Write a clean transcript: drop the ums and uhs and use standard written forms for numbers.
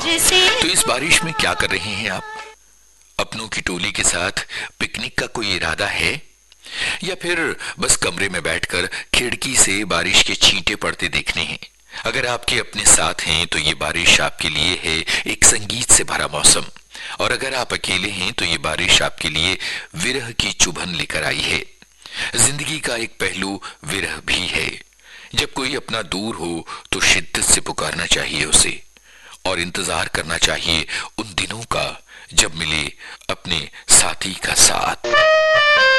तो इस बारिश में क्या कर रहे हैं आप? अपनों की टोली के साथ पिकनिक का कोई इरादा है, या फिर बस कमरे में बैठकर खिड़की से बारिश के छींटे पड़ते देखने हैं? अगर आपके अपने साथ हैं तो ये बारिश आपके लिए है एक संगीत से भरा मौसम, और अगर आप अकेले हैं तो ये बारिश आपके लिए विरह की चुभन लेकर आई है। जिंदगी का एक पहलू विरह भी है। जब कोई अपना दूर हो तो शिद्दत से पुकारना चाहिए उसे, और इंतजार करना चाहिए उन दिनों का जब मिले अपने साथी का साथ।